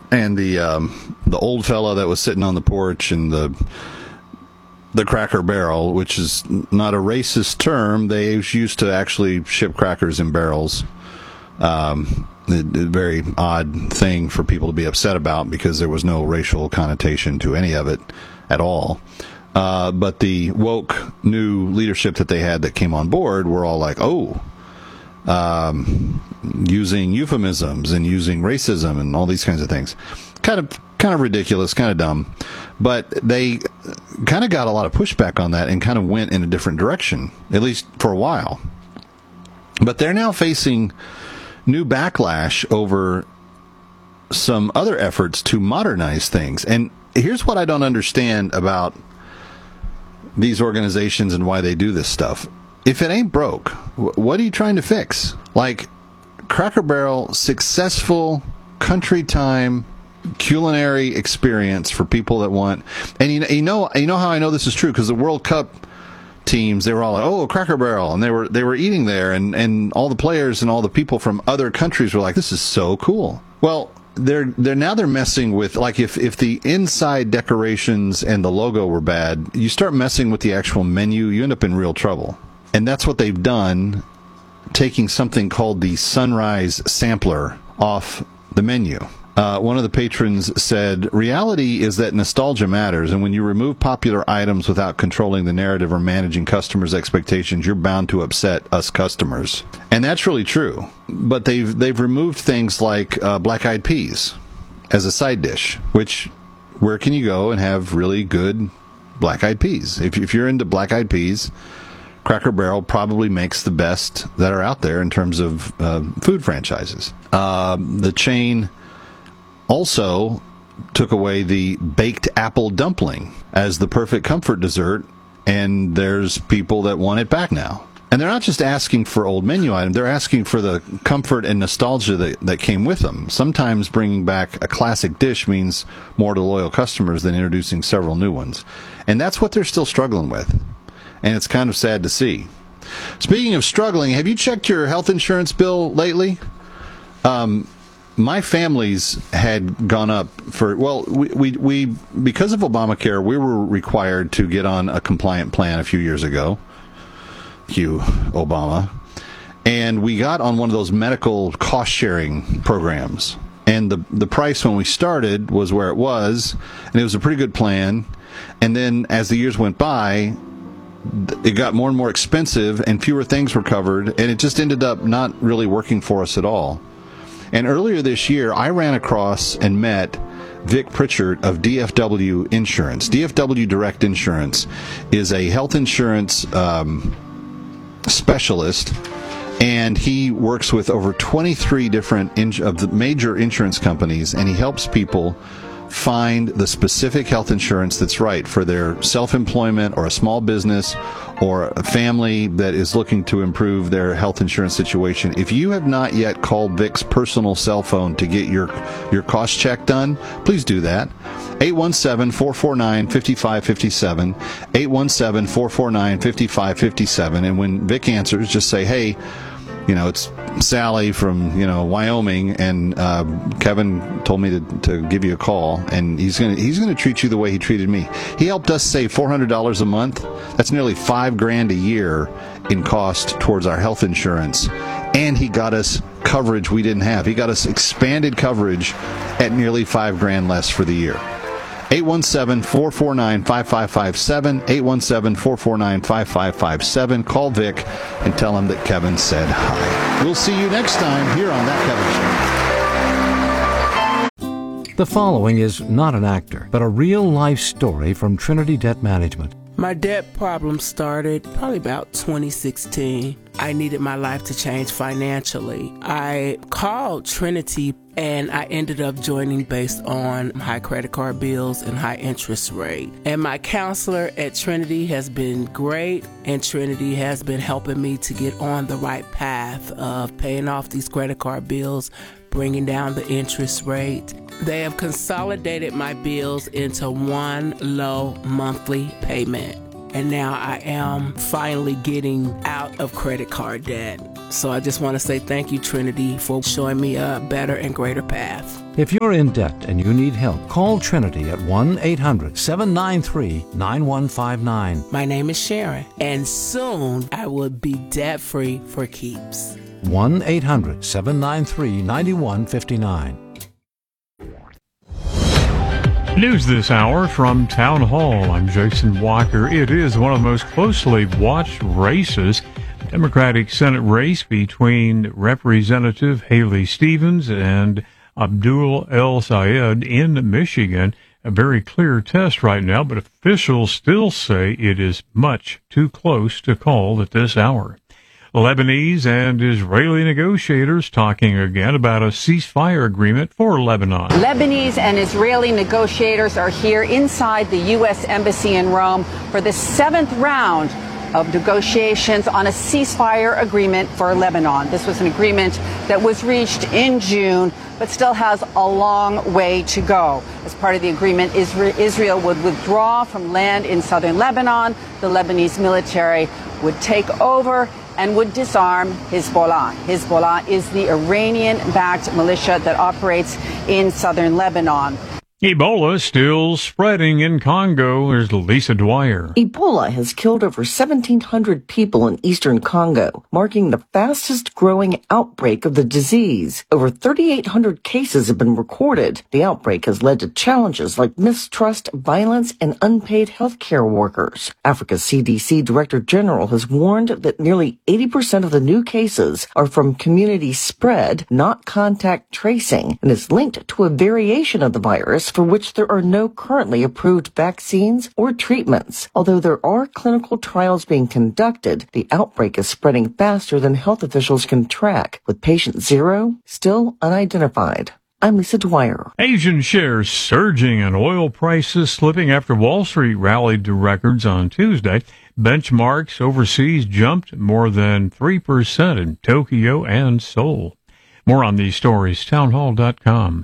and the old fella that was sitting on the porch, and the Cracker Barrel, which is not a racist term. They used to actually ship crackers in barrels. A very odd thing for people to be upset about, because there was no racial connotation to any of it at all. But the woke new leadership that they had that came on board were all like, using euphemisms and using racism and all these kinds of things. Kind of ridiculous, kind of dumb. But they kind of got a lot of pushback on that and kind of went in a different direction, at least for a while. But they're now facing new backlash over some other efforts to modernize things. And here's what I don't understand about these organizations and why they do this stuff. If it ain't broke, what are you trying to fix? Like, Cracker Barrel, successful country time culinary experience for people that want, and you know how I know this is true, because the World Cup teams, they were all like, oh, Cracker Barrel, and they were eating there, and all the players and all the people from other countries were like, this is so cool. Well, they're messing with, like, if the inside decorations and the logo were bad, you start messing with the actual menu, you end up in real trouble. And that's what they've done, taking something called the Sunrise Sampler off the menu. One of the patrons said, reality is that nostalgia matters, and when you remove popular items without controlling the narrative or managing customers' expectations, you're bound to upset us customers. And that's really true. But they've removed things like black eyed peas as a side dish, which, where can you go and have really good black eyed peas? If you're into black eyed peas, Cracker Barrel probably makes the best that are out there in terms of food franchises. The chain also took away the baked apple dumpling as the perfect comfort dessert, and there's people that want it back now. And they're not just asking for old menu items, they're asking for the comfort and nostalgia that came with them. Sometimes bringing back a classic dish means more to loyal customers than introducing several new ones. And that's what they're still struggling with. And it's kind of sad to see. Speaking of struggling, have you checked your health insurance bill lately? My family's had gone up for, well, we because of Obamacare, we were required to get on a compliant plan a few years ago. Hugh Obama. And we got on one of those medical cost-sharing programs. And the price when we started was where it was, and it was a pretty good plan. And then as the years went by, it got more and more expensive, and fewer things were covered, and it just ended up not really working for us at all. And earlier this year, I ran across and met Vic Pritchard of DFW Insurance. DFW Direct Insurance is a health insurance specialist, and he works with over 23 different of the major insurance companies, and he helps people find the specific health insurance that's right for their self-employment or a small business or a family that is looking to improve their health insurance situation. If you have not yet called Vic's personal cell phone to get your cost check done, please do that. 817-449-5557, 817-449-5557, and when Vic answers, just say, hey, it's Sally from, Wyoming, and Kevin told me to give you a call, and he's gonna treat you the way he treated me. He helped us save $400 a month. That's nearly $5,000 a year in cost towards our health insurance, and he got us coverage we didn't have. He got us expanded coverage at nearly $5,000 less for the year. 817-449-5557, 817-449-5557. Call Vic and tell him that Kevin said hi. We'll see you next time here on That Kevin Show. The following is not an actor, but a real-life story from Trinity Debt Management. My debt problem started probably about 2016. I needed my life to change financially. I called Trinity, and I ended up joining based on high credit card bills and high interest rate. And my counselor at Trinity has been great, and Trinity has been helping me to get on the right path of paying off these credit card bills, bringing down the interest rate. They have consolidated my bills into one low monthly payment. And now I am finally getting out of credit card debt. So I just want to say thank you, Trinity, for showing me a better and greater path. If you're in debt and you need help, call Trinity at 1-800-793-9159. My name is Sharon, and soon I will be debt-free for keeps. 1-800-793-9159. News this hour from Town Hall. I'm Jason Walker. It is one of the most closely watched races. Democratic Senate race between Representative Haley Stevens and Abdul El Sayed in Michigan. A very clear test right now, but officials still say it is much too close to call at this hour. Lebanese and Israeli negotiators talking again about a ceasefire agreement for Lebanon. Lebanese and Israeli negotiators are here inside the U.S. Embassy in Rome for the 7th round of negotiations on a ceasefire agreement for Lebanon. This was an agreement that was reached in June, but still has a long way to go. As part of the agreement, Israel would withdraw from land in southern Lebanon. The Lebanese military would take over and would disarm Hezbollah. Hezbollah is the Iranian-backed militia that operates in southern Lebanon. Ebola still spreading in Congo. There's Lisa Dwyer. Ebola has killed over 1,700 people in eastern Congo, marking the fastest growing outbreak of the disease. Over 3,800 cases have been recorded. The outbreak has led to challenges like mistrust, violence, and unpaid healthcare workers. Africa's CDC Director General has warned that nearly 80% of the new cases are from community spread, not contact tracing, and is linked to a variation of the virus for which there are no currently approved vaccines or treatments. Although there are clinical trials being conducted, the outbreak is spreading faster than health officials can track, with patient 0 still unidentified. I'm Lisa Dwyer. Asian shares surging and oil prices slipping after Wall Street rallied to records on Tuesday. Benchmarks overseas jumped more than 3% in Tokyo and Seoul. More on these stories, townhall.com.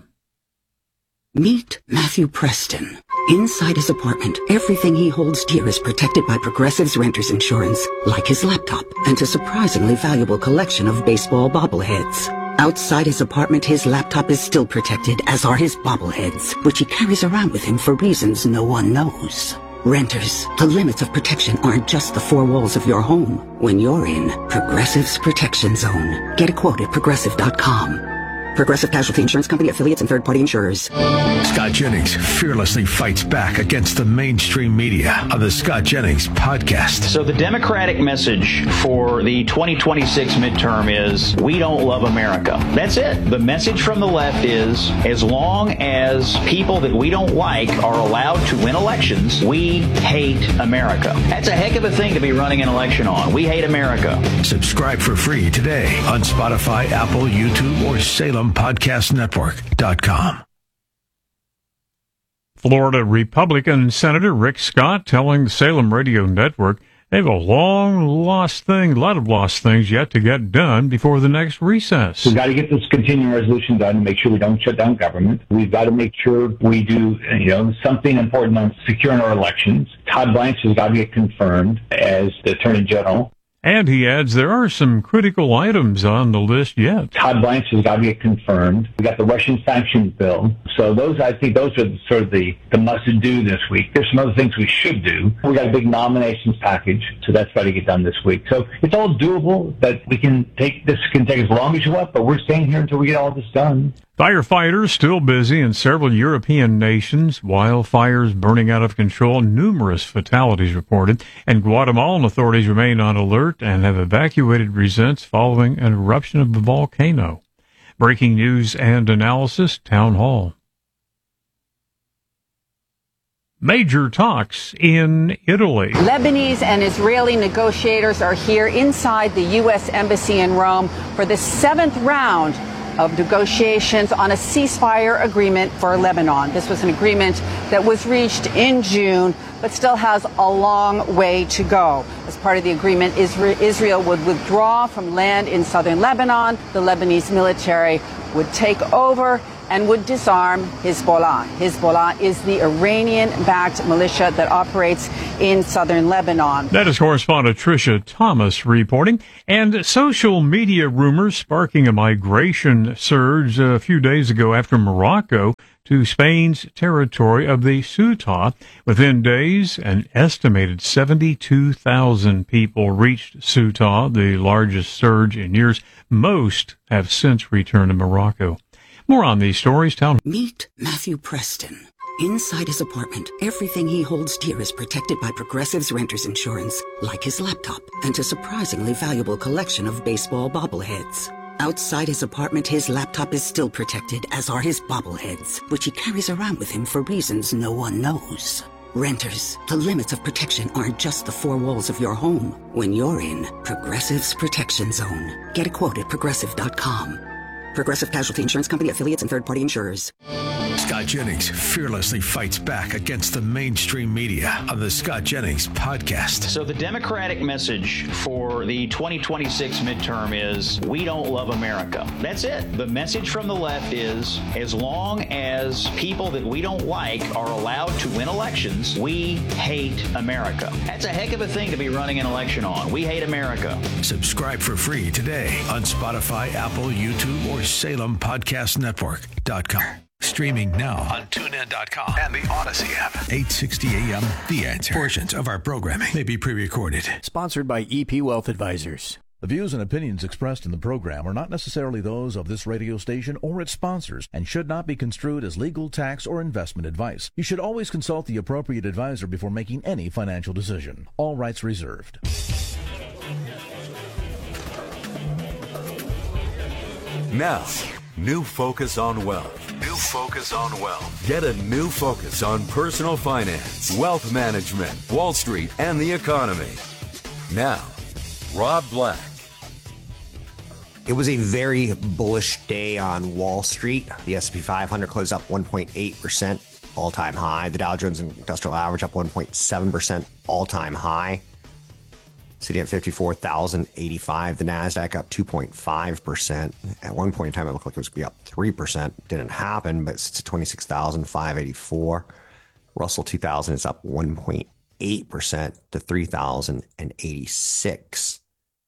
Meet Matthew Preston. Inside his apartment, everything he holds dear is protected by Progressive's Renters Insurance, like his laptop and a surprisingly valuable collection of baseball bobbleheads. Outside his apartment, his laptop is still protected, as are his bobbleheads, which he carries around with him for reasons no one knows. Renters, the limits of protection aren't just the four walls of your home. When you're in Progressive's Protection Zone, get a quote at Progressive.com. Progressive Casualty Insurance Company, affiliates, and third-party insurers. Scott Jennings fearlessly fights back against the mainstream media on the Scott Jennings podcast. So the Democratic message for the 2026 midterm is, we don't love America. That's it. The message from the left is, as long as people that we don't like are allowed to win elections, we hate America. That's a heck of a thing to be running an election on. We hate America. Subscribe for free today on Spotify, Apple, YouTube, or SalemPodcastNetwork.com. Florida Republican Senator Rick Scott telling the Salem Radio Network they have a lot of lost things yet to get done before the next recess. We've got to get this continuing resolution done to make sure we don't shut down government. We've got to make sure we do, something important on securing our elections. Todd Blanche has got to get confirmed as the Attorney General. And he adds there are some critical items on the list yet. Todd Blanche has got to get confirmed. We got the Russian sanctions bill. So I think those are sort of the must-do this week. There's some other things we should do. We got a big nominations package, so that's got to get done this week. So it's all doable. That this can take as long as you want, but we're staying here until we get all this done. Firefighters still busy in several European nations. Wildfires burning out of control. Numerous fatalities reported. And Guatemalan authorities remain on alert and have evacuated residents following an eruption of the volcano. Breaking news and analysis, Town Hall. Major talks in Italy. Lebanese and Israeli negotiators are here inside the U.S. Embassy in Rome for the 7th round of negotiations on a ceasefire agreement for Lebanon. This was an agreement that was reached in June, but still has a long way to go. As part of the agreement, Israel would withdraw from land in southern Lebanon. The Lebanese military would take over and would disarm Hezbollah. Hezbollah is the Iranian-backed militia that operates in southern Lebanon. That is correspondent Tricia Thomas reporting. And social media rumors sparking a migration surge a few days ago after Morocco to Spain's territory of the Ceuta. Within days, an estimated 72,000 people reached Ceuta, the largest surge in years. Most have since returned to Morocco. More on these stories. Meet Matthew Preston. Inside his apartment, everything he holds dear is protected by Progressive's Renters Insurance, like his laptop and a surprisingly valuable collection of baseball bobbleheads. Outside his apartment, his laptop is still protected, as are his bobbleheads, which he carries around with him for reasons no one knows. Renters, the limits of protection aren't just the four walls of your home. When you're in Progressive's Protection Zone, get a quote at Progressive.com. Progressive Casualty Insurance Company, affiliates, and third-party insurers. Scott Jennings fearlessly fights back against the mainstream media on the Scott Jennings podcast. So the Democratic message for the 2026 midterm is, we don't love America. That's it. The message from the left is, as long as people that we don't like are allowed to win elections, we hate America. That's a heck of a thing to be running an election on. We hate America. Subscribe for free today on Spotify, Apple, YouTube, or SalemPodcastNetwork.com. Streaming now on TuneIn.com and the Odyssey app. 860 AM, The Answer. Portions of our programming may be pre-recorded. Sponsored by EP Wealth Advisors. The views and opinions expressed in the program are not necessarily those of this radio station or its sponsors and should not be construed as legal, tax, or investment advice. You should always consult the appropriate advisor before making any financial decision. All rights reserved. Now, new focus on wealth. New focus on wealth. Get a new focus on personal finance, wealth management, Wall Street, and the economy. Now, Rob Black. It was a very bullish day on Wall Street. The S&P 500 closed up 1.8%, all-time high. The Dow Jones Industrial Average up 1.7%, all-time high. Sitting at 54,085. The NASDAQ up 2.5%. At one point in time, it looked like it was going to be up 3%. Didn't happen, but it's 26,584. Russell 2000 is up 1.8% to 3,086.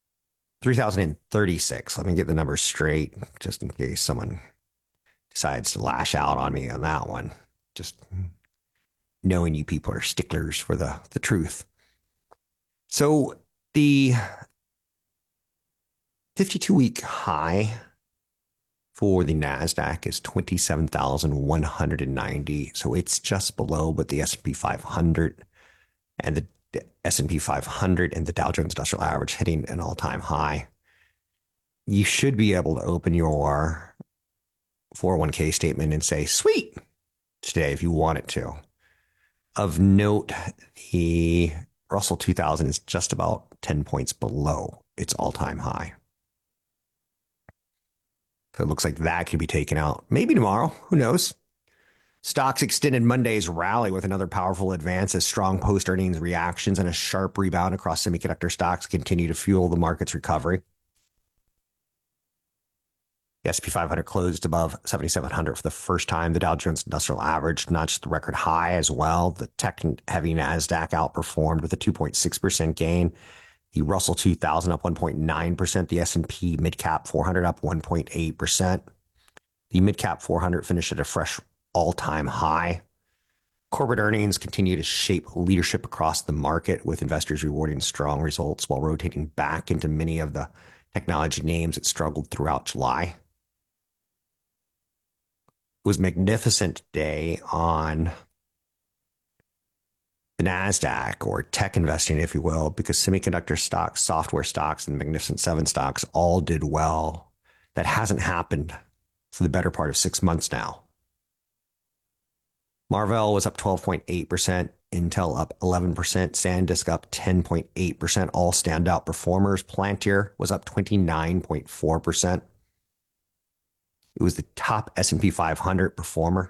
3,036. Let me get the numbers straight, just in case someone decides to lash out on me on that one. Just knowing you people are sticklers for the truth. So the 52-week high for the NASDAQ is 27,190. So it's just below, but the S&P 500 and the S&P 500 and the Dow Jones Industrial Average hitting an all-time high. You should be able to open your 401k statement and say, sweet, today if you wanted to. Of note, the Russell 2000 is just about 10 points below its all-time high. So it looks like that could be taken out maybe tomorrow. Who knows? Stocks extended Monday's rally with another powerful advance as strong post-earnings reactions and a sharp rebound across semiconductor stocks continue to fuel the market's recovery. The S&P 500 closed above 7,700 for the first time. The Dow Jones Industrial Average notched the record high as well. The tech-heavy NASDAQ outperformed with a 2.6% gain. The Russell 2000 up 1.9%. The S&P Mid-Cap 400 up 1.8%. The Mid-Cap 400 finished at a fresh all-time high. Corporate earnings continue to shape leadership across the market, with investors rewarding strong results while rotating back into many of the technology names that struggled throughout July. It was a magnificent day on the NASDAQ, or tech investing, if you will, because semiconductor stocks, software stocks, and the Magnificent Seven stocks all did well. That hasn't happened for the better part of 6 months now. Marvell was up 12.8%, Intel up 11%, SanDisk up 10.8%, all standout performers. Palantir was up 29.4%. It was the top S&P 500 performer.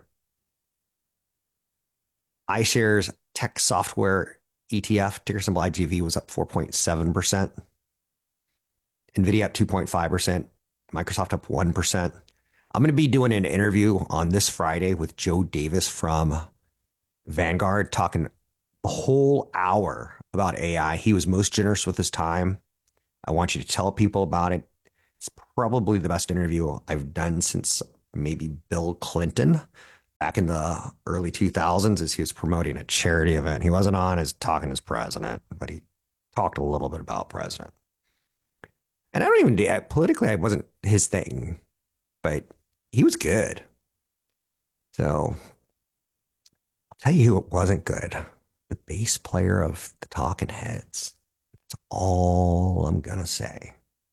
iShares Tech Software ETF, ticker symbol IGV, was up 4.7%. NVIDIA up 2.5%. Microsoft up 1%. I'm going to be doing an interview on this Friday with Joe Davis from Vanguard, talking a whole hour about AI. He was most generous with his time. I want you to tell people about it. It's probably the best interview I've done since maybe Bill Clinton back in the early 2000s as he was promoting a charity event. He wasn't on as talking as president, but he talked a little bit about president. And I don't even, politically, I wasn't his thing, but he was good. So I'll tell you who it wasn't good. The bass player of the Talking Heads. That's all I'm going to say.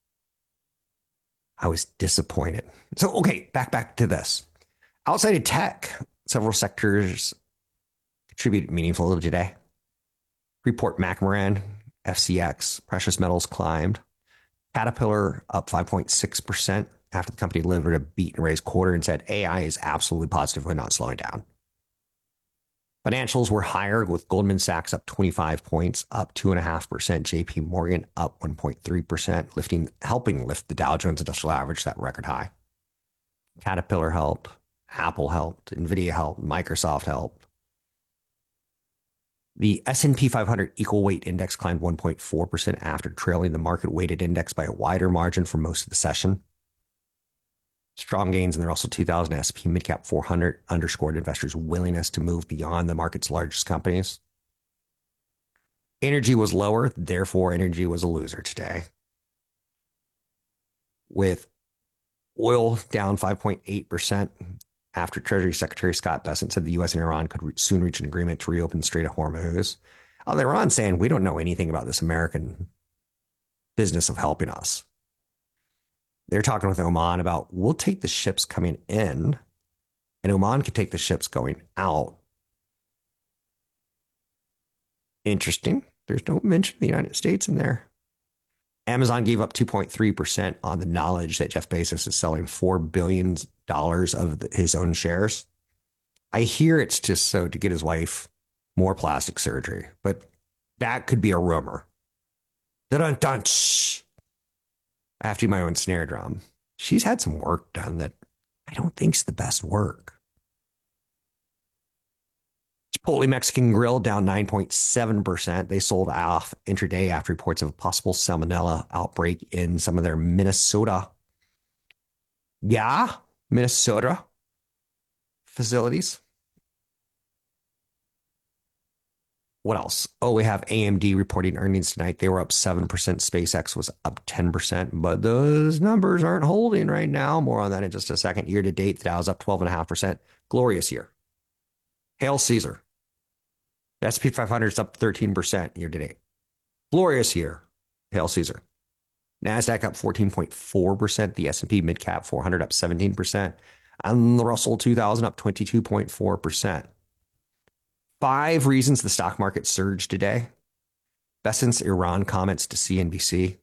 I was disappointed. So, okay, back to this. Outside of tech, several sectors contributed meaningfully today. Freeport McMoran, FCX, precious metals climbed. Caterpillar up 5.6% after the company delivered a beat and raised quarter and said AI is absolutely positively not slowing down. Financials were higher with Goldman Sachs up 25 points, up 2.5%. JP Morgan up 1.3%, helping lift the Dow Jones Industrial Average, that record high. Caterpillar helped. Apple helped, NVIDIA helped, Microsoft helped. The S&P 500 equal weight index climbed 1.4% after trailing the market weighted index by a wider margin for most of the session. Strong gains in the Russell 2000 S&P Midcap 400 underscored investors' willingness to move beyond the market's largest companies. Energy was lower, therefore energy was a loser today. With oil down 5.8%. After Treasury Secretary Scott Bessent said the U.S. and Iran could soon reach an agreement to reopen the Strait of Hormuz. Iran saying, we don't know anything about this American business of helping us. They're talking with Oman about, we'll take the ships coming in, and Oman could take the ships going out. Interesting. There's no mention of the United States in there. Amazon gave up 2.3% on the knowledge that Jeff Bezos is selling $4 billion of his own shares. I hear it's just so to get his wife more plastic surgery, but that could be a rumor. Dun-dun-dun. I have to do my own snare drum. She's had some work done that I don't think's the best work. Chipotle Mexican Grill down 9.7%. They sold off intraday after reports of a possible salmonella outbreak in some of their Minnesota facilities. What else? Oh, we have AMD reporting earnings tonight. They were up 7%. SpaceX was up 10%, but those numbers aren't holding right now. More on that in just a second. Year to date, the Dow's up 12.5%. Glorious year. Hail Caesar. The S&P 500 is up 13% year to date. Glorious year. Hail Caesar. NASDAQ up 14.4%. The S&P Midcap 400 up 17%. And the Russell 2000 up 22.4%. 5 reasons the stock market surged today. Bessent's Iran comments to CNBC.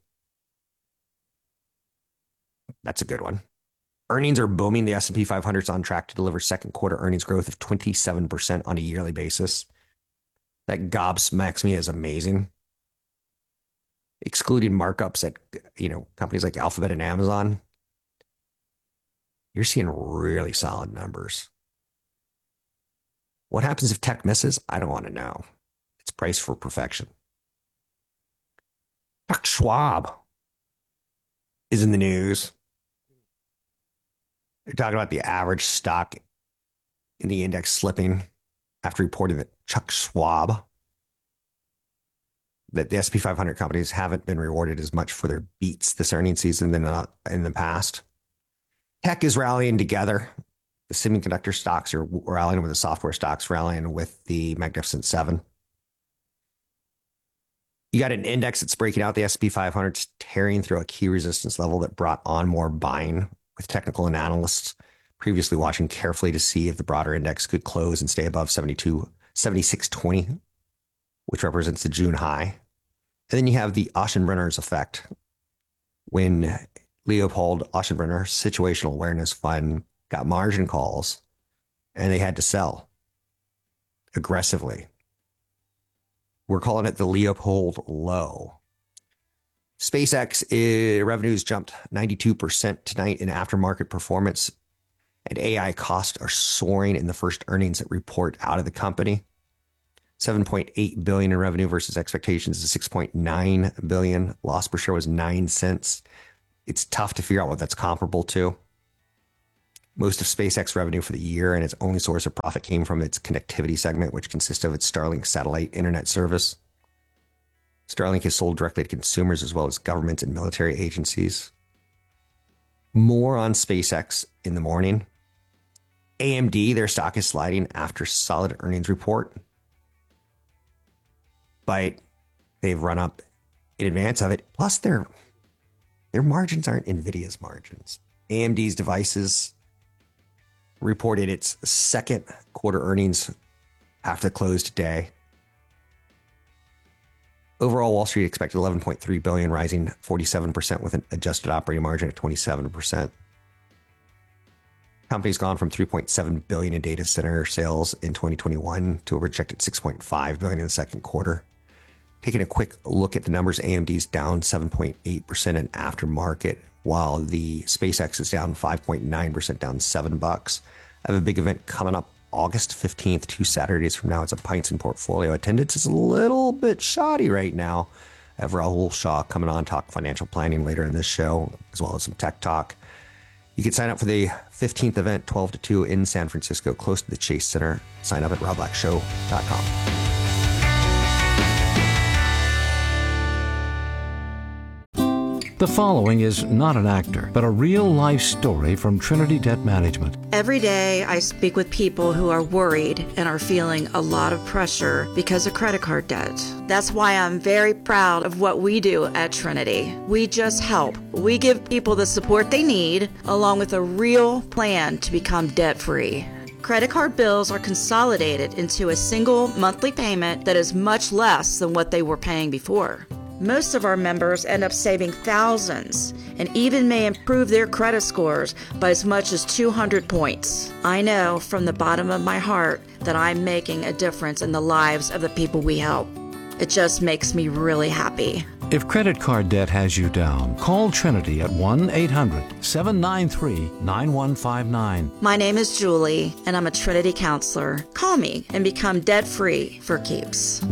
That's a good one. Earnings are booming. The S&P 500 is on track to deliver second quarter earnings growth of 27% on a yearly basis. That gobsmacks me as amazing. Excluding markups at, companies like Alphabet and Amazon, you're seeing really solid numbers. What happens if tech misses? I don't want to know. It's priced for perfection. Chuck Schwab is in the news. They're talking about the average stock in the index slipping after reporting that Chuck Schwab, that the S&P 500 companies haven't been rewarded as much for their beats this earnings season than in the past. Tech is rallying together. The semiconductor stocks are rallying with the software stocks rallying with the Magnificent Seven. You got an index that's breaking out. The S&P 500 tearing through a key resistance level that brought on more buying, with technical and analysts previously watching carefully to see if the broader index could close and stay above 7620, which represents the June high. And then you have the Aschenbrenner's effect, when Leopold Aschenbrenner Situational Awareness Fund got margin calls and they had to sell aggressively. We're calling it the Leopold low. SpaceX revenues jumped 92% tonight in aftermarket performance, And AI costs are soaring in the first earnings report out of the company. $7.8 billion in revenue versus expectations of $6.9 billion. Loss per share was 9 cents. It's tough to figure out what that's comparable to. Most of SpaceX revenue for the year and its only source of profit came from its connectivity segment, which consists of its Starlink satellite internet service. Starlink is sold directly to consumers as well as governments and military agencies. More on SpaceX in the morning. AMD, their stock is sliding after solid earnings report, but they've run up in advance of it. Plus, their margins aren't NVIDIA's margins. AMD's devices reported its second quarter earnings after the close today. Overall, Wall Street expected $11.3 billion, rising 47% with an adjusted operating margin at 27%. Company's gone from $3.7 billion in data center sales in 2021 to a projected $6.5 billion in the second quarter. Taking a quick look at the numbers, AMD's down 7.8% in aftermarket, while the SpaceX is down 5.9%, down $7. I have a big event coming up August 15th, 2 Saturdays from now. It's a Pints and Portfolio. Attendance is a little bit shoddy right now. I have Rahul Shah coming on, talk financial planning later in this show, as well as some tech talk. You can sign up for the 15th event, 12 to 2 in San Francisco, close to the Chase Center. Sign up at robblackshow.com. The following is not an actor, but a real-life story from Trinity Debt Management. Every day I speak with people who are worried and are feeling a lot of pressure because of credit card debt. That's why I'm very proud of what we do at Trinity. We just help. We give people the support they need, along with a real plan to become debt-free. Credit card bills are consolidated into a single monthly payment that is much less than what they were paying before. Most of our members end up saving thousands and even may improve their credit scores by as much as 200 points. I know from the bottom of my heart that I'm making a difference in the lives of the people we help. It just makes me really happy. If credit card debt has you down, call Trinity at 1-800-793-9159. My name is Julie, and I'm a Trinity counselor. Call me and become debt-free for keeps.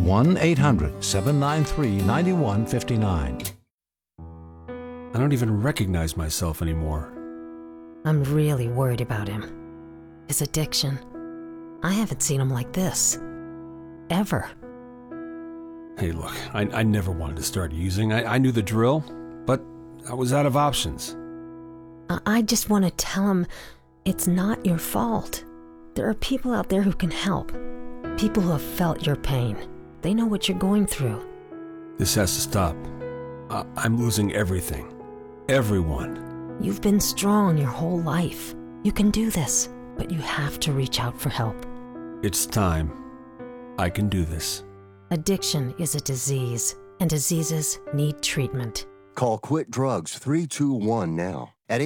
1-800-793-9159. I don't even recognize myself anymore. I'm really worried about him. His addiction. I haven't seen him like this. Ever. Hey, look, I never wanted to start using. I knew the drill, but I was out of options. I just want to tell him it's not your fault. There are people out there who can help. People who have felt your pain. They know what you're going through. This has to stop. I'm losing everything. Everyone. You've been strong your whole life. You can do this, but you have to reach out for help. It's time. I can do this. Addiction is a disease, and diseases need treatment. Call Quit Drugs 321 now at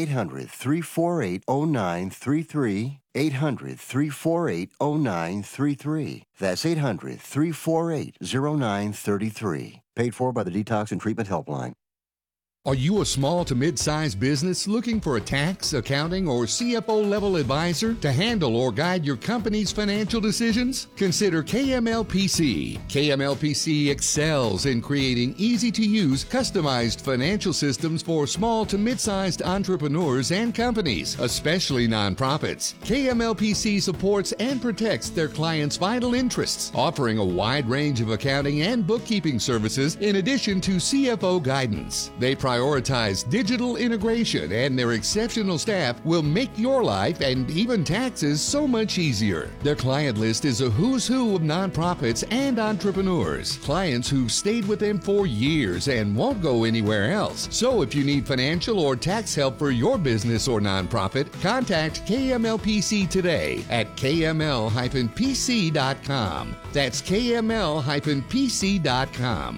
800-348-0933, 800-348-0933. That's 800-348-0933. Paid for by the Detox and Treatment Helpline. Are you a small to mid-sized business looking for a tax, accounting, or CFO-level advisor to handle or guide your company's financial decisions? Consider KMLPC. KMLPC excels in creating easy-to-use, customized financial systems for small to mid-sized entrepreneurs and companies, especially nonprofits. KMLPC supports and protects their clients' vital interests, offering a wide range of accounting and bookkeeping services in addition to CFO guidance. They prioritize digital integration, and their exceptional staff will make your life and even taxes so much easier. Their client list is a who's who of nonprofits and entrepreneurs, clients who've stayed with them for years and won't go anywhere else. So if you need financial or tax help for your business or nonprofit, contact KMLPC today at kml-pc.com. That's kml-pc.com.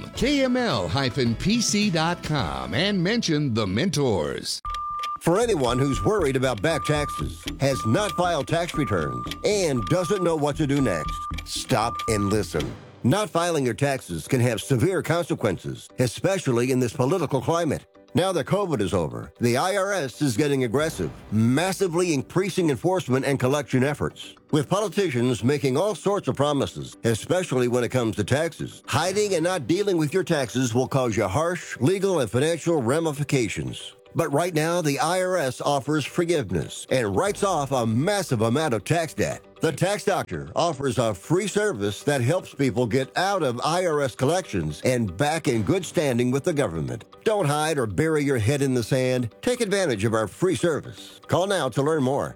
kml-pc.com. And mention the mentors. For anyone who's worried about back taxes, has not filed tax returns, and doesn't know what to do next, stop and listen. Not filing your taxes can have severe consequences, especially in this political climate. Now that COVID is over, the IRS is getting aggressive, massively increasing enforcement and collection efforts. With politicians making all sorts of promises, especially when it comes to taxes. Hiding and not dealing with your taxes will cause you harsh legal and financial ramifications. But right now, the IRS offers forgiveness and writes off a massive amount of tax debt. The Tax Doctor offers a free service that helps people get out of IRS collections and back in good standing with the government. Don't hide or bury your head in the sand. Take advantage of our free service. Call now to learn more.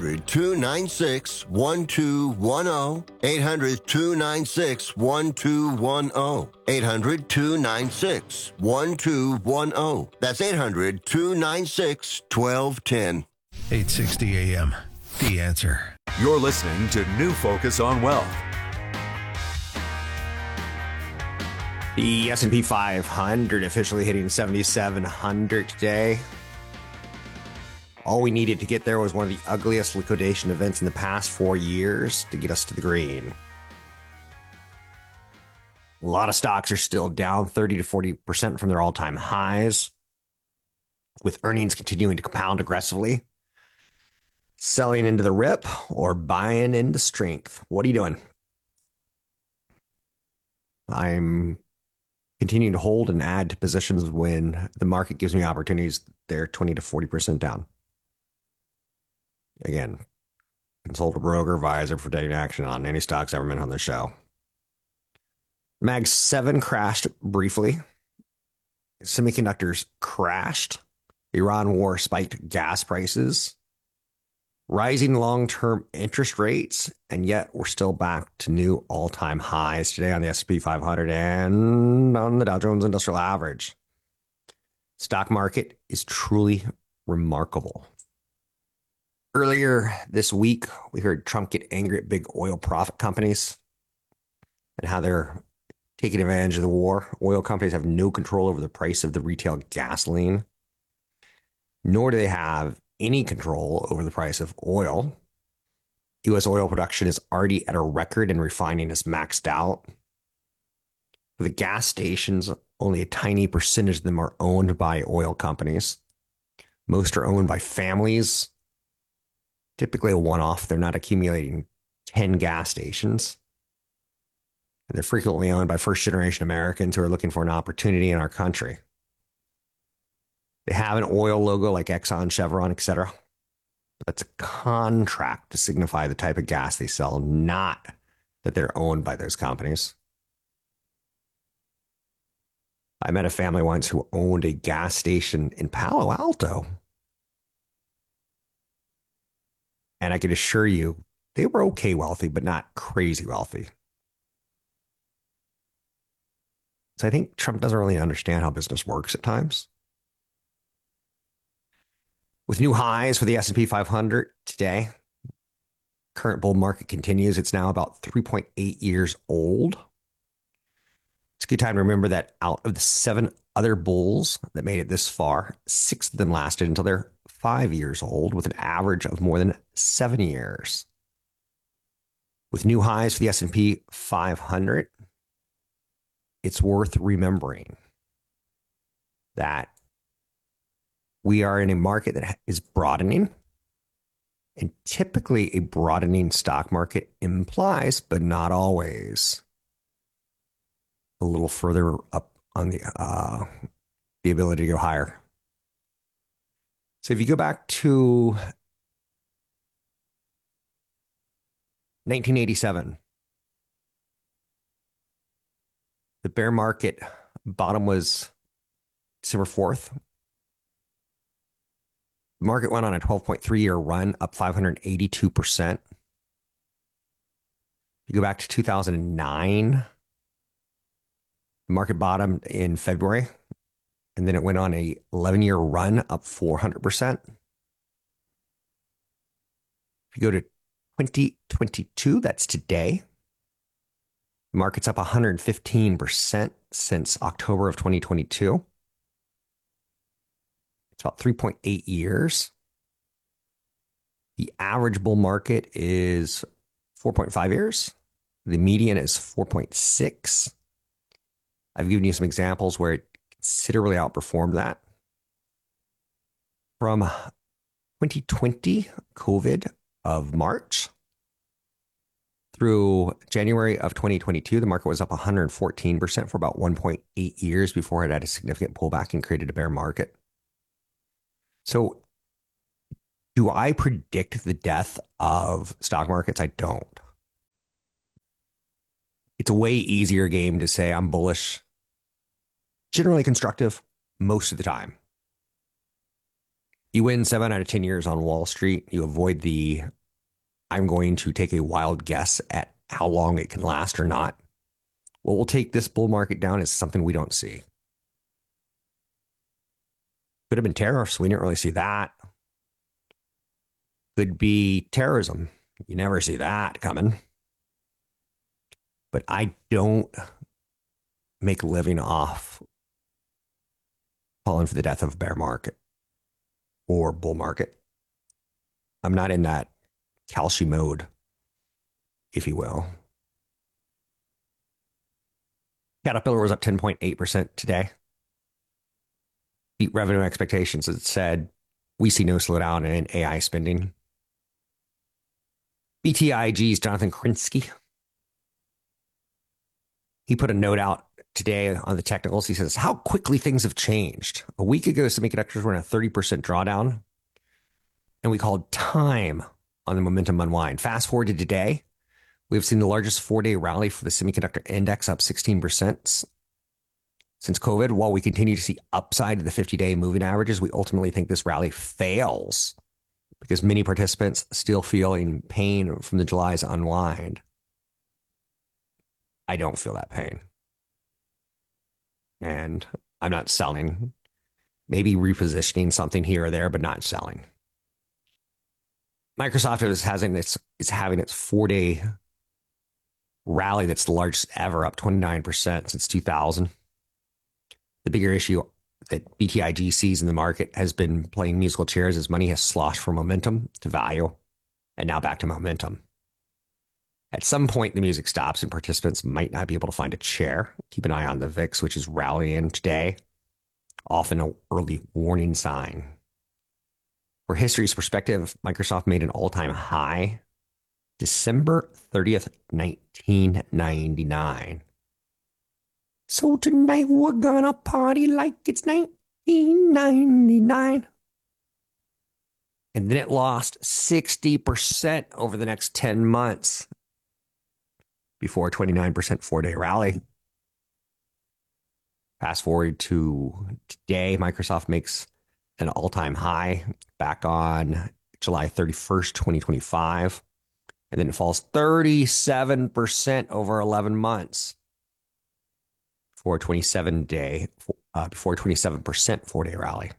800-296-1210. 800-296-1210. 800-296-1210. That's 800-296-1210. 860 AM. The Answer. You're listening to New Focus on Wealth. The S&P 500 officially hitting 7,700 today. All we needed to get there was one of the ugliest liquidation events in the past 4 years to get us to the green. A lot of stocks are still down 30 to 40% from their all-time highs, with earnings continuing to compound aggressively. Selling into the rip or buying into strength? What are you doing? I'm continuing to hold and add to positions when the market gives me opportunities. They're 20 to 40% down. Again, consult a broker advisor for taking action on any stocks ever been on the show. Mag 7 crashed briefly. Semiconductors crashed. Iran war spiked gas prices. Rising long-term interest rates, and yet we're still back to new all-time highs today on the S&P 500 and on the Dow Jones Industrial Average. Stock market is truly remarkable. Earlier this week, we heard Trump get angry at big oil profit companies and how they're taking advantage of the war. Oil companies have no control over the price of the retail gasoline, nor do they have any control over the price of oil. U.S. oil production is already at a record and refining is maxed out. For the gas stations, only a tiny percentage of them are owned by oil companies. Most are owned by families, typically a one-off. They're not accumulating 10 gas stations. And they're frequently owned by first-generation Americans who are looking for an opportunity in our country. They have an oil logo like Exxon, Chevron, etc. But that's a contract to signify the type of gas they sell, not that they're owned by those companies. I met a family once who owned a gas station in Palo Alto. And I can assure you, they were okay wealthy, but not crazy wealthy. So I think Trump doesn't really understand how business works at times. With new highs for the S&P 500 today, current bull market continues. It's now about 3.8 years old. It's a good time to remember that out of the 7 other bulls that made it this far, 6 of them lasted until they're 5 years old, with an average of more than 7 years. With new highs for the S&P 500, it's worth remembering that we are in a market that is broadening, and typically a broadening stock market implies, but not always, a little further up on the ability to go higher. So if you go back to 1987, the bear market bottom was December 4th. The market went on a 12.3-year run, up 582%. You go back to 2009, the market bottomed in February, and then it went on a 11-year run, up 400%. If you go to 2022, that's today, the market's up 115% since October of 2022. It's about 3.8 years. The average bull market is 4.5 years. The median is 4.6. I've given you some examples where it considerably outperformed that. From 2020 COVID of March through January of 2022, the market was up 114% for about 1.8 years before it had a significant pullback and created a bear market. So do I predict the death of stock markets? I don't. It's a way easier game to say I'm bullish, generally constructive most of the time. You win 7 out of 10 years on Wall Street. You avoid the I'm going to take a wild guess at how long it can last or not. What will take this bull market down is something we don't see. Could have been tariffs. We didn't really see that. Could be terrorism. You never see that coming. But I don't make a living off calling for the death of a bear market or bull market. I'm not in that Kalshi mode, if you will. Caterpillar was up 10.8% today. Beat revenue expectations. It said, we see no slowdown in AI spending. BTIG's Jonathan Krinsky, he put a note out today on the technicals. He says, how quickly things have changed. A week ago, semiconductors were in a 30% drawdown, and we called time on the momentum unwind. Fast forward to today, we've seen the largest 4-day rally for the semiconductor index, up 16% since COVID. While we continue to see upside to the 50-day moving averages, we ultimately think this rally fails because many participants still feeling pain from the July's unwind. I don't feel that pain. And I'm not selling. Maybe repositioning something here or there, but not selling. Microsoft is having its 4-day rally that's the largest ever, up 29% since 2000. The bigger issue that BTIG sees in the market has been playing musical chairs as money has sloshed from momentum to value and now back to momentum. At some point, the music stops and participants might not be able to find a chair. Keep an eye on the VIX, which is rallying today, often an early warning sign. For history's perspective, Microsoft made an all-time high December 30th, 1999. So tonight we're gonna party like it's 1999. And then it lost 60% over the next 10 months before a 29% 4-day rally. Fast forward to today, Microsoft makes an all-time high back on July 31st, 2025. And then it falls 37% over 11 months for a 27% 4-day rally.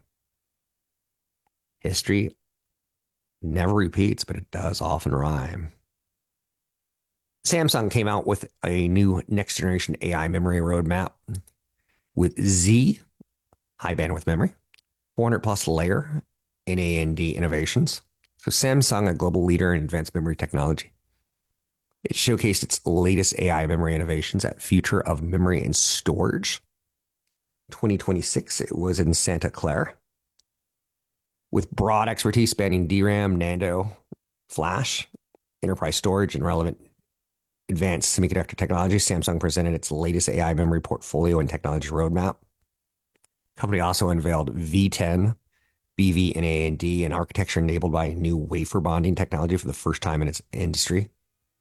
History never repeats, but it does often rhyme. Samsung came out with a new next-generation AI memory roadmap with Z, high bandwidth memory, 400-plus layer NAND innovations. So Samsung, a global leader in advanced memory technology, it showcased its latest AI memory innovations at Future of Memory and Storage 2026. It was in Santa Clara. With broad expertise spanning DRAM, NAND, flash, enterprise storage, and relevant advanced semiconductor technology, Samsung presented its latest AI memory portfolio and technology roadmap. The company also unveiled V10, BV, and NAND, an architecture enabled by new wafer bonding technology for the first time in its industry.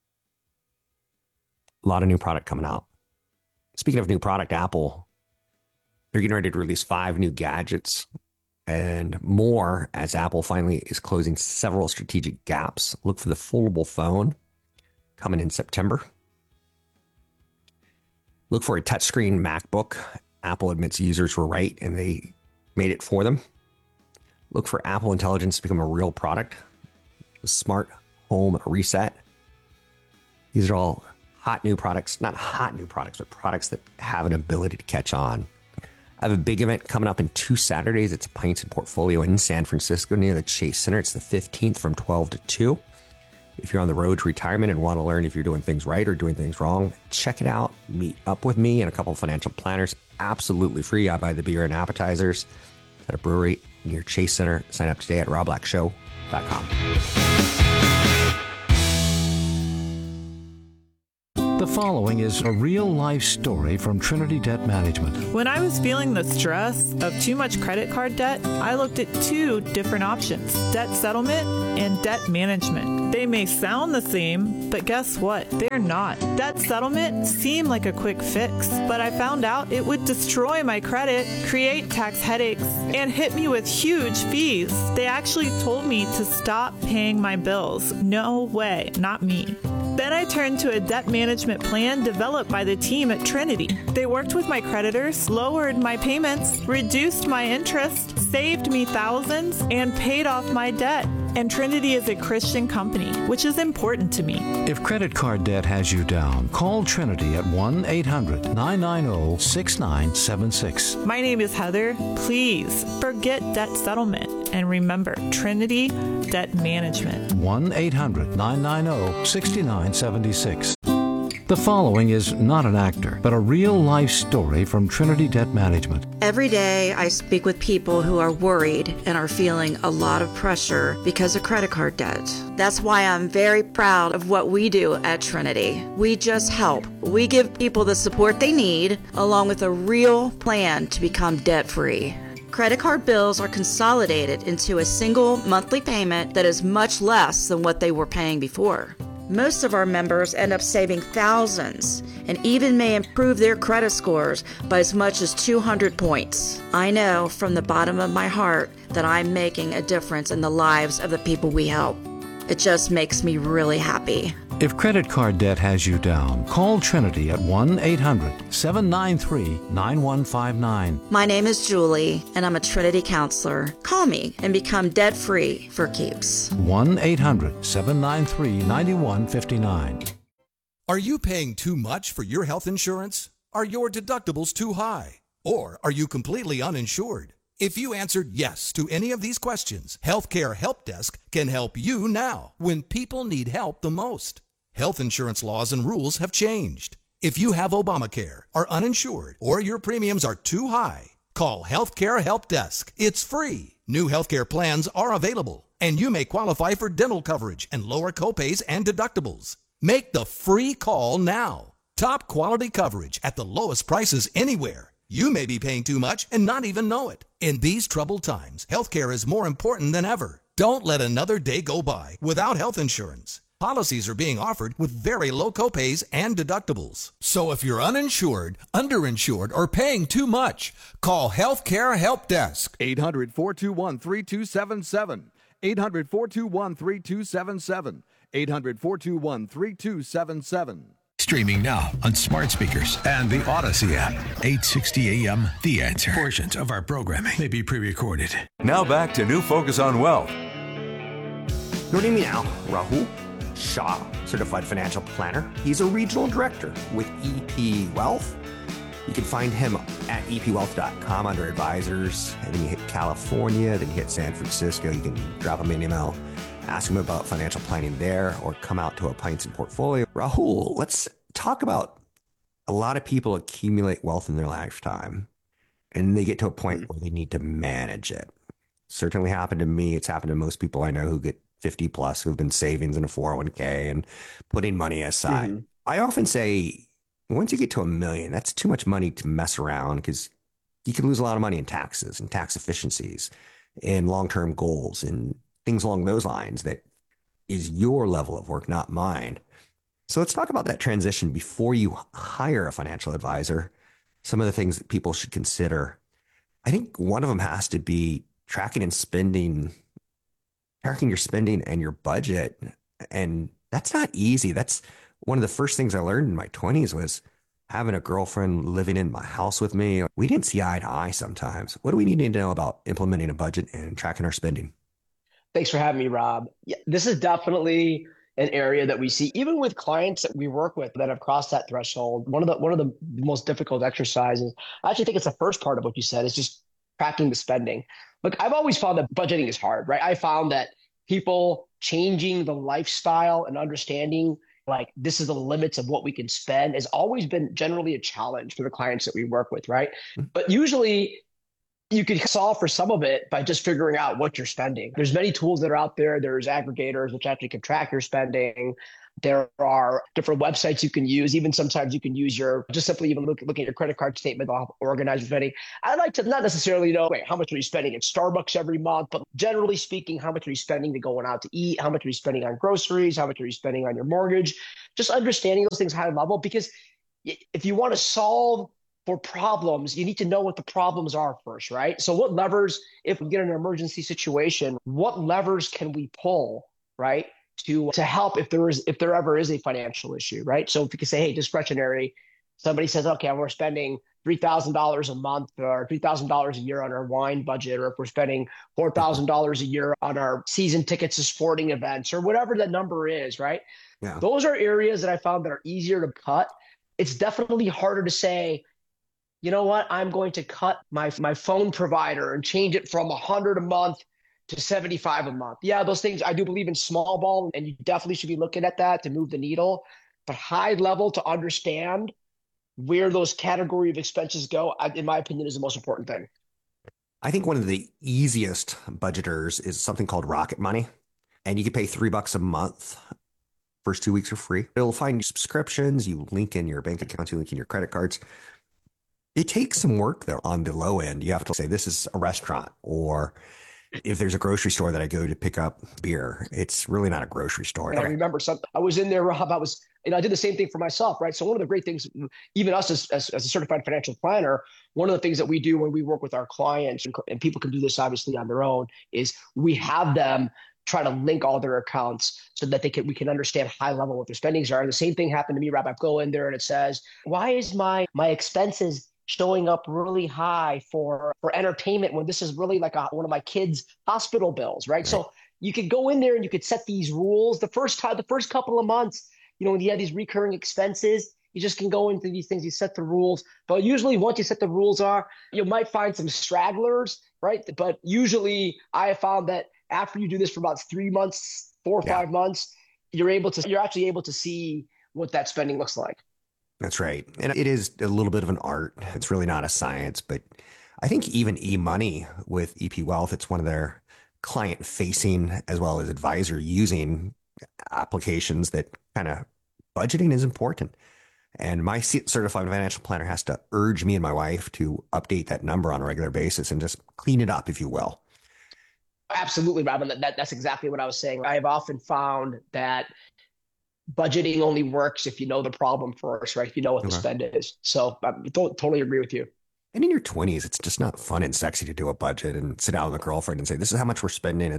A lot of new product coming out. Speaking of new product, Apple, they're getting ready to release 5 new gadgets and more as Apple finally is closing several strategic gaps. Look for the foldable phone coming in September. Look for a touchscreen MacBook. Apple admits users were right and they made it for them. Look for Apple Intelligence to become a real product. The Smart Home Reset. These are all hot new products. Not hot new products, but products that have an ability to catch on. I have a big event coming up in 2 Saturdays. It's Pints and Portfolio in San Francisco near the Chase Center. It's the 15th from 12 to 2. If you're on the road to retirement and want to learn if you're doing things right or doing things wrong, check it out. Meet up with me and a couple of financial planners. Absolutely free. I buy the beer and appetizers at a brewery near Chase Center. Sign up today at robblackshow.com. The following is a real-life story from Trinity Debt Management. When I was feeling the stress of too much credit card debt, I looked at two different options: debt settlement and debt management. They may sound the same, but guess what? They're not. Debt settlement seemed like a quick fix, but I found out it would destroy my credit, create tax headaches, and hit me with huge fees. They actually told me to stop paying my bills. No way, not me. Then I turned to a debt management plan developed by the team at Trinity. They worked with my creditors, lowered my payments, reduced my interest, saved me thousands, and paid off my debt. And Trinity is a Christian company, which is important to me. If credit card debt has you down, call Trinity at 1-800-990-6976. My name is Heather. Please forget debt settlement and remember Trinity Debt Management. 1-800-990-6976. The following is not an actor, but a real-life story from Trinity Debt Management. Every day, I speak with people who are worried and are feeling a lot of pressure because of credit card debt. That's why I'm very proud of what we do at Trinity. We just help. We give people the support they need, along with a real plan to become debt-free. Credit card bills are consolidated into a single monthly payment that is much less than what they were paying before. Most of our members end up saving thousands and even may improve their credit scores by as much as 200 points. I know from the bottom of my heart that I'm making a difference in the lives of the people we help. It just makes me really happy. If credit card debt has you down, call Trinity at 1-800-793-9159. My name is Julie, and I'm a Trinity counselor. Call me and become debt-free for keeps. 1-800-793-9159. Are you paying too much for your health insurance? Are your deductibles too high? Or are you completely uninsured? If you answered yes to any of these questions, Healthcare Help Desk can help you now when people need help the most. Health insurance laws and rules have changed. If you have Obamacare, are uninsured, or your premiums are too high, call Healthcare Help Desk. It's free. New healthcare plans are available, and you may qualify for dental coverage and lower copays and deductibles. Make the free call now. Top quality coverage at the lowest prices anywhere. You may be paying too much and not even know it. In these troubled times, healthcare is more important than ever. Don't let another day go by without health insurance. Policies are being offered with very low copays and deductibles. So if you're uninsured, underinsured, or paying too much, call Healthcare Help Desk. 800-421-3277. 800-421-3277. 800-421-3277. Streaming now on smart speakers and the Odyssey app. 860 AM, The Answer. Portions of our programming may be pre-recorded. Now back to New Focus on Wealth. Joining me now, Rahul Shah, Certified Financial Planner. He's a regional director with EP Wealth. You can find him at epwealth.com under advisors. And then you hit California, then you hit San Francisco. You can drop him an email, ask him about financial planning there, or come out to a Pints and Portfolio. Rahul, let's talk about a lot of people accumulate wealth in their lifetime, and they get to a point where they need to manage it. Certainly happened to me. It's happened to most people I know who get 50 plus, who've been savings in a 401k and putting money aside. I often say, once you get to $1 million, that's too much money to mess around, because you can lose a lot of money in taxes and tax efficiencies and long-term goals and things along those lines. That is your level of work, not mine. So let's talk about that transition before you hire a financial advisor. Some of the things that people should consider. I think one of them has to be tracking your spending and your budget. And that's not easy. That's one of the first things I learned in my 20s was having a girlfriend living in my house with me. We didn't see eye to eye sometimes. What do we need to know about implementing a budget and tracking our spending? Thanks for having me, Rob. Yeah, this is definitely an area that we see, even with clients that we work with that have crossed that threshold. One of the most difficult exercises, I actually think it's the first part of what you said, is just tracking the spending. Look, I've always found that budgeting is hard, right? I found that people changing the lifestyle and understanding, like, this is the limits of what we can spend, has always been generally a challenge for the clients that we work with, right? But usually You could solve for some of it by just figuring out what you're spending. There's many tools that are out there. There's aggregators which actually can track your spending. There are different websites you can use. Even sometimes you can use just simply even looking at your credit card statement, they'll organize your spending. I like to not necessarily know, how much are you spending at Starbucks every month, but generally speaking, how much are you spending to going out to eat? How much are you spending on groceries? How much are you spending on your mortgage? Just understanding those things high level, because if you want to solve for problems, you need to know what the problems are first, right? So what levers, if we get in an emergency situation, what levers can we pull, right, to help if there ever is a financial issue, right? So if you can say, hey, discretionary, somebody says, okay, we're spending $3,000 a month or $3,000 a year on our wine budget, or if we're spending $4,000 a year on our season tickets to sporting events, or whatever the number is, right? Yeah. Those are areas that I found that are easier to cut. It's definitely harder to say, you know what, I'm going to cut my phone provider and change it from $100 a month to $75 a month. Yeah, those things, I do believe in small ball, and you definitely should be looking at that to move the needle. But high level, to understand where those category of expenses go, in my opinion, is the most important thing. I think one of the easiest budgeters is something called Rocket Money. And you can pay $3 a month. First 2 weeks are free. It'll find subscriptions. You link in your bank account, you link in your credit cards. It takes some work though on the low end. You have to say, this is a restaurant, or if there's a grocery store that I go to pick up beer, it's really not a grocery store. And I remember I was in there, Rob, I did the same thing for myself, right? So one of the great things, even us as a certified financial planner, one of the things that we do when we work with our clients, and people can do this obviously on their own, is we have them try to link all their accounts so that we can understand high level what their spendings are. And the same thing happened to me, Rob. I go in there and it says, why is my expenses showing up really high for entertainment when this is really like one of my kids' hospital bills, right? So you could go in there and you could set these rules. The first couple of months, when you have these recurring expenses, you just can go into these things, you set the rules. But usually once you set the rules you might find some stragglers, right? But usually I have found that after you do this for about 3 months, 4 or 5 months, you're actually able to see what that spending looks like. That's right. And it is a little bit of an art. It's really not a science, but I think even eMoney with EP Wealth, it's one of their client facing as well as advisor using applications that kind of budgeting is important. And my certified financial planner has to urge me and my wife to update that number on a regular basis and just clean it up, if you will. Absolutely, Robin. That's exactly what I was saying. I have often found that budgeting only works if you know the problem first, right? If you know what the spend is. So I totally agree with you. And in your 20s, it's just not fun and sexy to do a budget and sit down with a girlfriend and say, this is how much we're spending.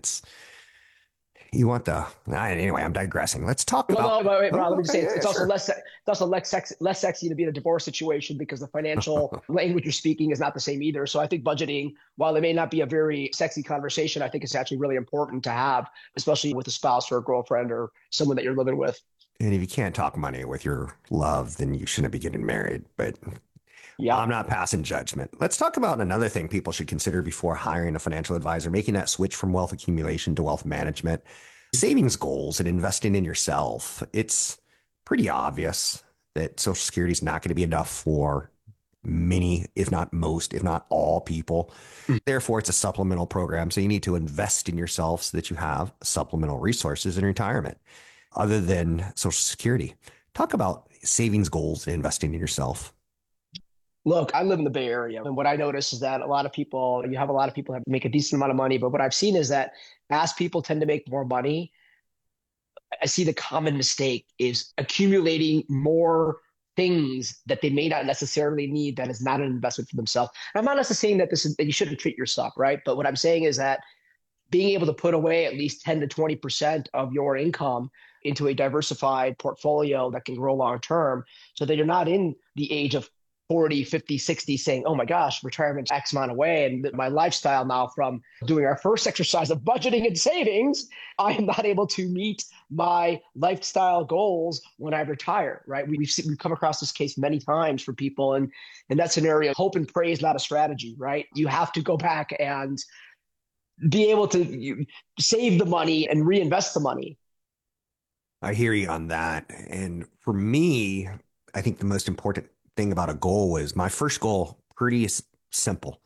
Anyway, I'm digressing. Let's talk about. Wait, Rob, let me just say it's also less sexy to be in a divorce situation because the financial language you're speaking is not the same either. So I think budgeting, while it may not be a very sexy conversation, I think it's actually really important to have, especially with a spouse or a girlfriend or someone that you're living with. And if you can't talk money with your love, then you shouldn't be getting married. But yeah, I'm not passing judgment. Let's talk about another thing people should consider before hiring a financial advisor, making that switch from wealth accumulation to wealth management. Savings goals and investing in yourself. It's pretty obvious that Social Security is not going to be enough for many, if not most, if not all people. Therefore, it's a supplemental program. So you need to invest in yourself so that you have supplemental resources in retirement other than Social Security. Talk about savings goals and investing in yourself. Look, I live in the Bay Area, and what I notice is that you have a lot of people that make a decent amount of money, but what I've seen is that as people tend to make more money, I see the common mistake is accumulating more things that they may not necessarily need that is not an investment for themselves. And I'm not necessarily saying that you shouldn't treat yourself, right? But what I'm saying is that being able to put away at least 10 to 20% of your income into a diversified portfolio that can grow long term so that you're not in the age of 40, 50, 60 saying, oh my gosh, retirement's X amount away. And my lifestyle now from doing our first exercise of budgeting and savings, I am not able to meet my lifestyle goals when I retire, right? We've come across this case many times for people. And in that scenario, hope and pray is not a strategy, right? You have to go back and be able to save the money and reinvest the money. I hear you on that. And for me, I think the most important thing about a goal was my first goal, pretty simple.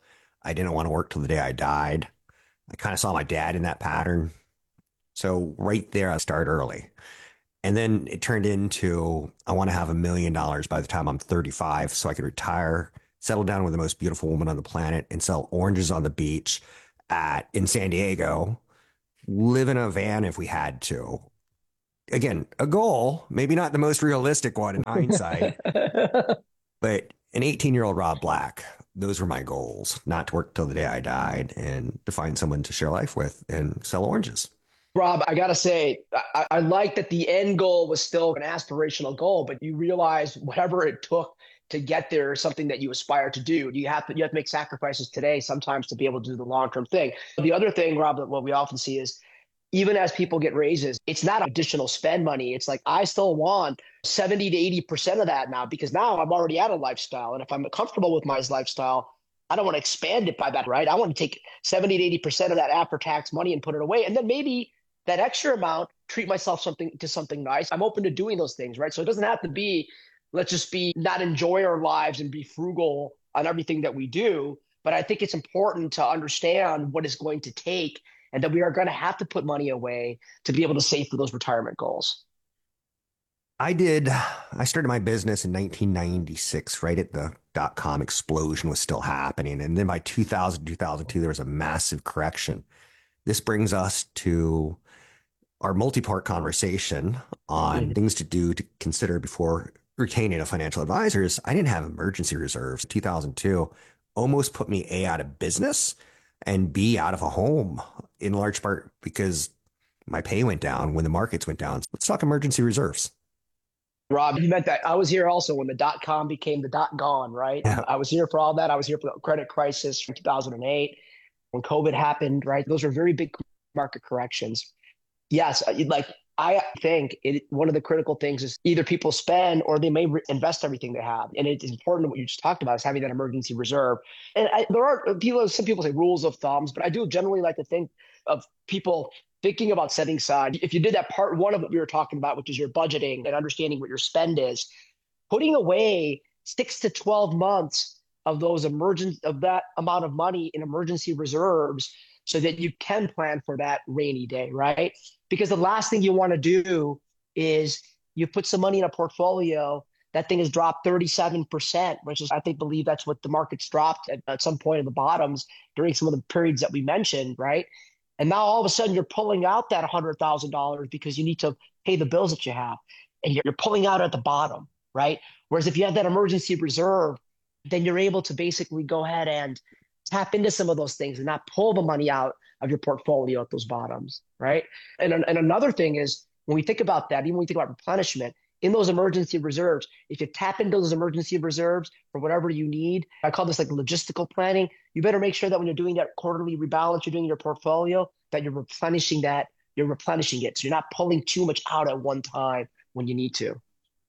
I didn't want to work till the day I died. I kind of saw my dad in that pattern. So right there, I started early. And then it turned into, I want to have $1 million by the time I'm 35 so I could retire, settle down with the most beautiful woman on the planet, and sell oranges on the beach in San Diego, live in a van if we had to. Again, a goal, maybe not the most realistic one in hindsight, but an 18-year-old Rob Black, those were my goals, not to work till the day I died and to find someone to share life with and sell oranges. Rob, I got to say, I like that the end goal was still an aspirational goal, but you realize whatever it took to get there is something that you aspire to do. You have to make sacrifices today sometimes to be able to do the long-term thing. The other thing, Rob, that what we often see is even as people get raises, it's not additional spend money. It's like, I still want 70 to 80% of that now, because now I'm already at a lifestyle. And if I'm comfortable with my lifestyle, I don't want to expand it by that, right? I want to take 70 to 80% of that after-tax money and put it away. And then maybe that extra amount, treat myself to something nice. I'm open to doing those things, right? So it doesn't have to be, let's just be not enjoy our lives and be frugal on everything that we do. But I think it's important to understand what it's going to take and that we are going to have to put money away to be able to save for those retirement goals. I started my business in 1996, right at the .com explosion was still happening. And then by 2000, 2002, there was a massive correction. This brings us to our multi-part conversation on things to do to consider before retaining a financial advisor. I didn't have emergency reserves. 2002 almost put me A, out of business, and B, out of a home, in large part because my pay went down when the markets went down. Let's talk emergency reserves. Rob, you meant that. I was here also when the .com became the .gone, right? Yeah. I was here for all that. I was here for the credit crisis from 2008. When COVID happened, right? Those were very big market corrections. Yes, I think one of the critical things is either people spend or they may invest everything they have. And it is important, what you just talked about, is having that emergency reserve. And some people say rules of thumbs, but I do generally like to think of people thinking about setting aside. If you did that part one of what we were talking about, which is your budgeting and understanding what your spend is, putting away 6 to 12 months of that amount of money in emergency reserves so that you can plan for that rainy day, right? Because the last thing you want to do is you put some money in a portfolio, that thing has dropped 37%, which is, believe that's what the market's dropped at some point in the bottoms during some of the periods that we mentioned, right? And now all of a sudden you're pulling out that $100,000 because you need to pay the bills that you have, and you're pulling out at the bottom, right? Whereas if you have that emergency reserve, then you're able to basically go ahead and tap into some of those things and not pull the money out of your portfolio at those bottoms, right? And another thing is, when we think about that, even when we think about replenishment, in those emergency reserves, if you tap into those emergency reserves for whatever you need, I call this like logistical planning, you better make sure that when you're doing that quarterly rebalance, you're doing your portfolio, that you're replenishing it. So you're not pulling too much out at one time when you need to.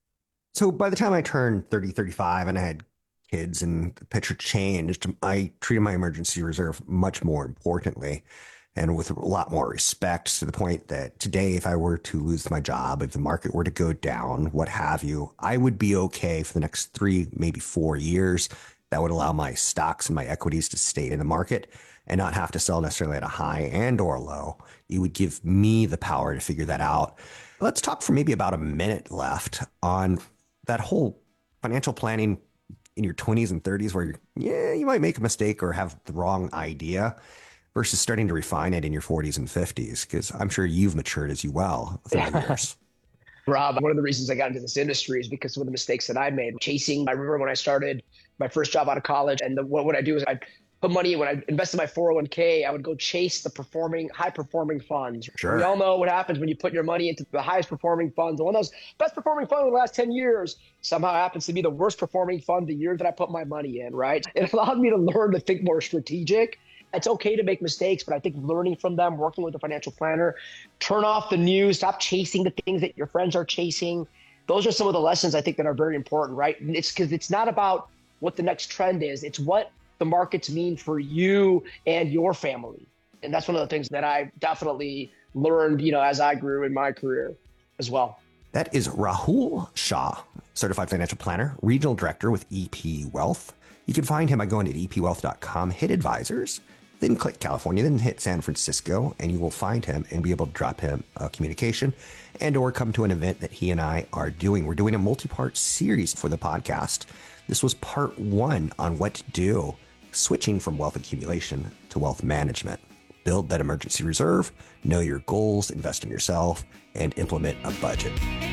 So by the time I turned 30, 35 and I had kids and the picture changed, I treated my emergency reserve much more importantly and with a lot more respect, to the point that today, if I were to lose my job, if the market were to go down, what have you, I would be okay for the next 3, maybe 4 years. That would allow my stocks and my equities to stay in the market and not have to sell necessarily at a high and or low. It would give me the power to figure that out. Let's talk for maybe about a minute left on that whole financial planning in your 20s and 30s where you might make a mistake or have the wrong idea versus starting to refine it in your 40s and 50s, because I'm sure you've matured as well through the years. Rob, one of the reasons I got into this industry is because some of the mistakes that I made. I remember when I started my first job out of college, and what I do is I put money, when I invested my 401k, I would go chase the high-performing funds. Sure. We all know what happens when you put your money into the highest-performing funds. One of those best-performing funds in the last 10 years somehow happens to be the worst-performing fund the year that I put my money in, right? It allowed me to learn to think more strategic. It's okay to make mistakes, but I think learning from them, working with a financial planner, turn off the news, stop chasing the things that your friends are chasing. Those are some of the lessons I think that are very important, right? And it's because it's not about what the next trend is. It's what the markets mean for you and your family. And that's one of the things that I definitely learned, as I grew in my career as well. That is Rahul Shah, Certified Financial Planner, Regional Director with EP Wealth. You can find him by going to epwealth.com, hit advisors, then click California, then hit San Francisco, and you will find him and be able to drop him a communication and or come to an event that he and I are doing. We're doing a multi-part series for the podcast. This was part 1 on what to do, switching from wealth accumulation to wealth management. Build that emergency reserve, know your goals, invest in yourself, and implement a budget.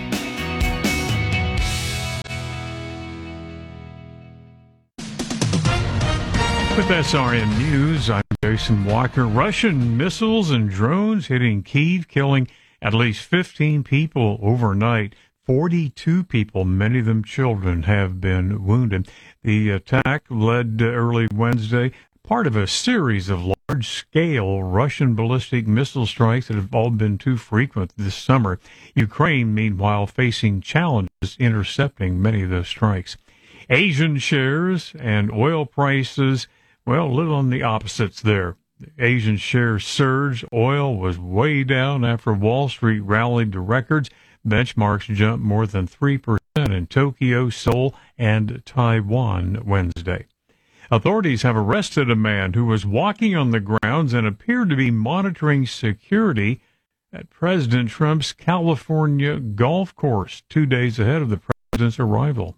With SRN News, I'm Jason Walker. Russian missiles and drones hitting Kyiv, killing at least 15 people overnight. 42 people, many of them children, have been wounded. The attack led early Wednesday, part of a series of large-scale Russian ballistic missile strikes that have all been too frequent this summer. Ukraine, meanwhile, facing challenges intercepting many of those strikes. Asian shares and oil prices, well, a little on the opposites there. Asian shares surged. Oil was way down after Wall Street rallied to records. Benchmarks jumped more than 3% in Tokyo, Seoul, and Taiwan Wednesday. Authorities have arrested a man who was walking on the grounds and appeared to be monitoring security at President Trump's California golf course 2 days ahead of the president's arrival.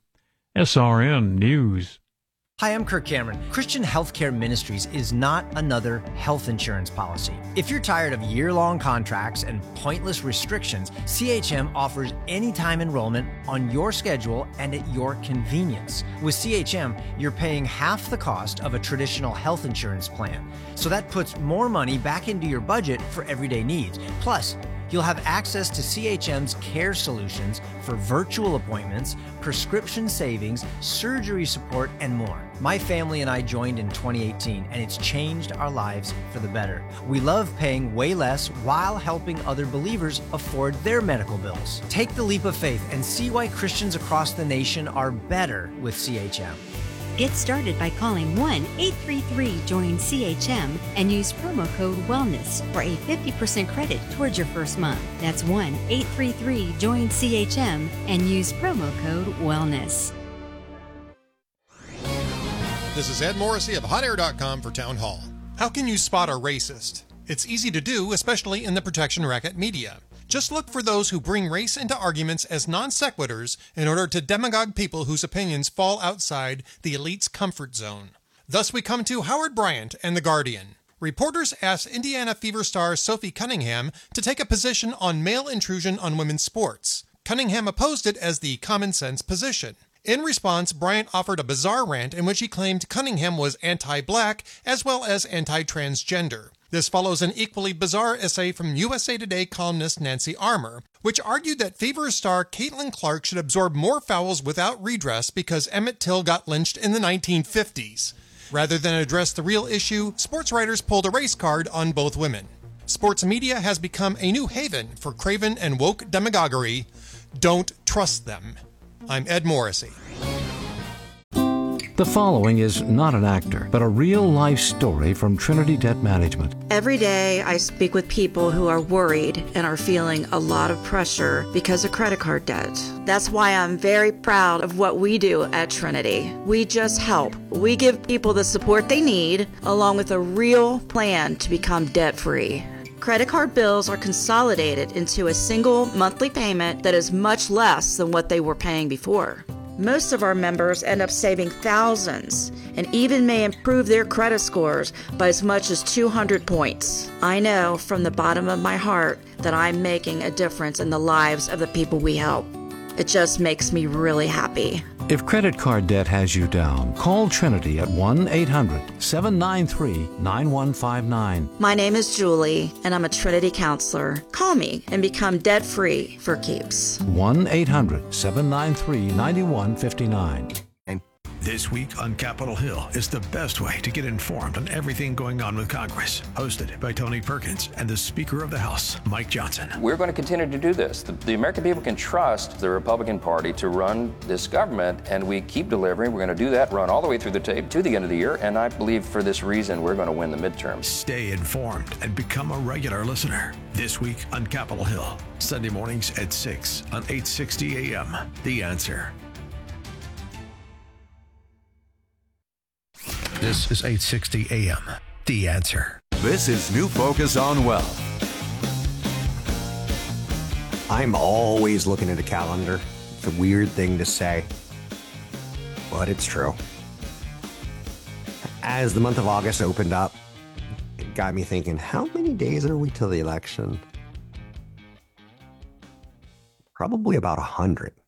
SRN News. Hi, I'm Kirk Cameron. Christian Healthcare Ministries is not another health insurance policy. If you're tired of year-long contracts and pointless restrictions, CHM offers anytime enrollment on your schedule and at your convenience. With CHM, you're paying half the cost of a traditional health insurance plan. So that puts more money back into your budget for everyday needs. Plus, you'll have access to CHM's care solutions for virtual appointments, prescription savings, surgery support, and more. My family and I joined in 2018, and it's changed our lives for the better. We love paying way less while helping other believers afford their medical bills. Take the leap of faith and see why Christians across the nation are better with CHM. Get started by calling 1-833-JOIN-CHM and use promo code WELLNESS for a 50% credit towards your first month. That's 1-833-JOIN-CHM and use promo code WELLNESS. This is Ed Morrissey of HotAir.com for Town Hall. How can you spot a racist? It's easy to do, especially in the protection racket media. Just look for those who bring race into arguments as non sequiturs in order to demagogue people whose opinions fall outside the elite's comfort zone. Thus we come to Howard Bryant and The Guardian. Reporters asked Indiana Fever star Sophie Cunningham to take a position on male intrusion on women's sports. Cunningham opposed it as the common sense position. In response, Bryant offered a bizarre rant in which he claimed Cunningham was anti-black as well as anti-transgender. This follows an equally bizarre essay from USA Today columnist Nancy Armour, which argued that Fever star Caitlin Clark should absorb more fouls without redress because Emmett Till got lynched in the 1950s. Rather than address the real issue, sports writers pulled a race card on both women. Sports media has become a new haven for craven and woke demagoguery. Don't trust them. I'm Ed Morrissey. The following is not an actor, but a real-life story from Trinity Debt Management. Every day I speak with people who are worried and are feeling a lot of pressure because of credit card debt. That's why I'm very proud of what we do at Trinity. We just help. We give people the support they need, along with a real plan to become debt-free. Credit card bills are consolidated into a single monthly payment that is much less than what they were paying before. Most of our members end up saving thousands and even may improve their credit scores by as much as 200 points. I know from the bottom of my heart that I'm making a difference in the lives of the people we help. It just makes me really happy. If credit card debt has you down, call Trinity at 1-800-793-9159. My name is Julie, and I'm a Trinity counselor. Call me and become debt-free for keeps. 1-800-793-9159. This week on Capitol Hill is the best way to get informed on everything going on with Congress. Hosted by Tony Perkins and the Speaker of the House, Mike Johnson. We're going to continue to do this. The American people can trust the Republican Party to run this government, and we keep delivering. We're going to do that, run all the way through the tape to the end of the year, and I believe for this reason we're going to win the midterms. Stay informed and become a regular listener. This week on Capitol Hill, Sunday mornings at 6 on 860 AM. The Answer. This is 860 AM. The Answer. This is New Focus on Wealth. I'm always looking at a calendar. It's a weird thing to say, but it's true. As the month of August opened up, it got me thinking, how many days are we till the election? Probably about 100.